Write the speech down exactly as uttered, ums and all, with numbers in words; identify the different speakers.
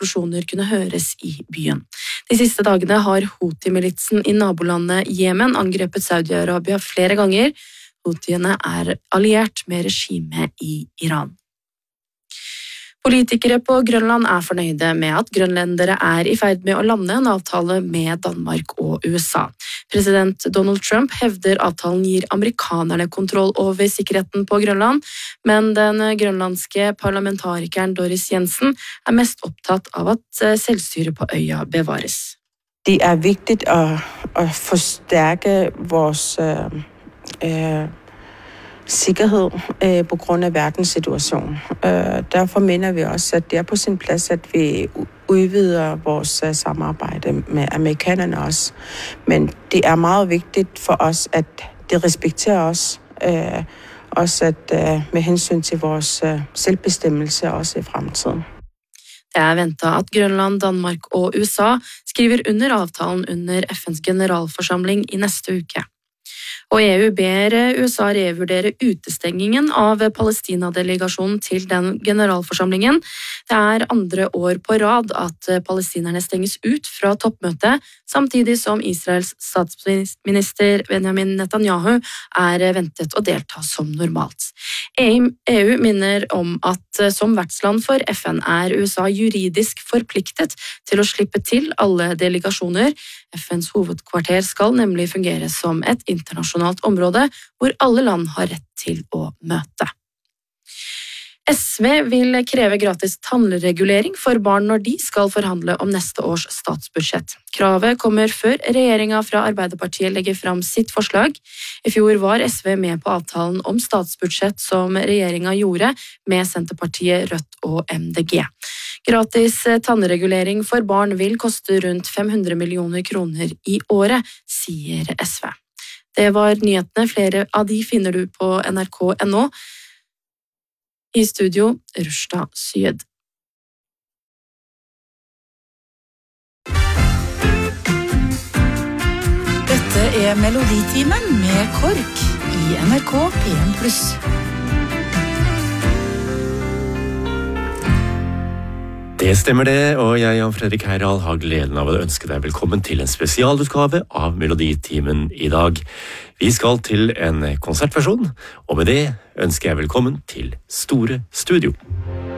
Speaker 1: eksplosjoner kunne høres i byen. De siste dagene har Houthi-militsen i nabolandet Jemen angrepet Saudi-Arabia flere ganger. Houthiene er alliert med regimet i Iran. Politikere på Grønland er fornøyde med at grønlendere er i ferd med å lande en avtale med Danmark og U S A. President Donald Trump hevder avtalen gir amerikanerne kontroll over sikkerheten på Grønland, men den grønlandske parlamentarikeren Doris Jensen er mest opptatt av at selvstyret på øya bevares.
Speaker 2: Det er viktig å, å forstærke vores øh, øh, sikkerhed øh, på grund af verdenssituationen. Øh, derfor mener vi også, at det er på sin plads, at vi udvider vores øh, samarbejde med amerikanerne også. Men det er meget vigtigt for os, at det respekterer os. Øh, også at, øh, med hensyn til vores øh, selvbestemmelse også i fremtiden.
Speaker 1: Det er ventet at Grønland, Danmark og U S A skriver under avtalen under F N's generalforsamling i neste uke. Og E U ber U S A revurdere utestengingen av Palestina-delegasjonen til den generalforsamlingen. Det er andre år på rad at palestinerne stenges ut fra toppmøtet, samtidig som Israels statsminister Benjamin Netanyahu er ventet å delta som normalt. E U minner om at som vertsland for F N er U S A juridisk forpliktet til å slippe til alle delegasjoner. F N's hovedkvarter skal nemlig fungere som et internasjonalt område hvor alle land har rett til å møte. S V vil kreve gratis tannregulering for barn når de skal forhandle om neste års statsbudsjett. Kravet kommer før regjeringen fra Arbeiderpartiet legger fram sitt forslag. I fjor var S V med på avtalen om statsbudsjett som regjeringen gjorde med Senterpartiet, Rødt og M D G. Gratis tannregulering for barn vil koste rundt fem hundre millioner kroner i året, sier S V. Det var nyhetene. Flere av de finner du på N R K punktum N O. I studio, Rushda Syed.
Speaker 3: Dette er Meloditimen med KORK i N R K P en pluss.
Speaker 4: Det stemmer det, og jeg, Jan Fredrik Heiral, har gleden av å ønske deg velkommen til en spesialutgave av Meloditimen i dag. Vi skal til en konsertversjon, og med det ønsker jeg velkommen til Store Studio.